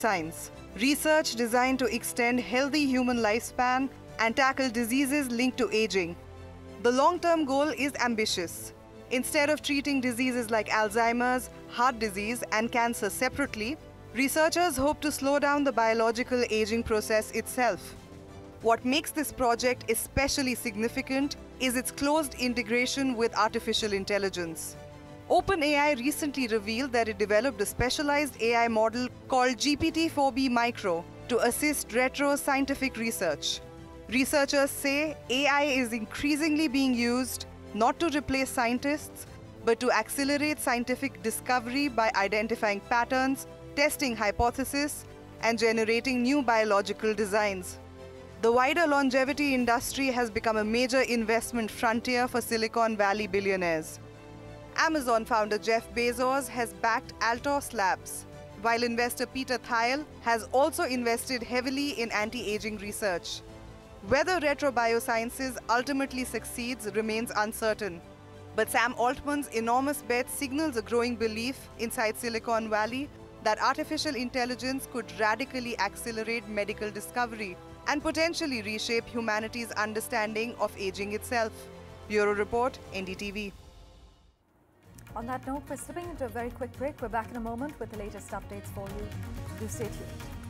Science, research designed to extend healthy human lifespan and tackle diseases linked to aging. The long-term goal is ambitious. Instead of treating diseases like Alzheimer's, heart disease, and cancer separately, researchers hope to slow down the biological aging process itself. What makes this project especially significant is its close integration with artificial intelligence. OpenAI recently revealed that it developed a specialized AI model called GPT-4b Micro to assist retro scientific research. Researchers say AI is increasingly being used not to replace scientists, but to accelerate scientific discovery by identifying patterns, testing hypotheses, and generating new biological designs. The wider longevity industry has become a major investment frontier for Silicon Valley billionaires. Amazon founder Jeff Bezos has backed Altos Labs, while investor Peter Thiel has also invested heavily in anti-aging research. Whether Retro Biosciences ultimately succeeds remains uncertain, but Sam Altman's enormous bet signals a growing belief inside Silicon Valley that artificial intelligence could radically accelerate medical discovery and potentially reshape humanity's understanding of aging itself. Bureau Report, NDTV. On that note, we're slipping into a very quick break. We're back in a moment with the latest updates for you. Do stay tuned.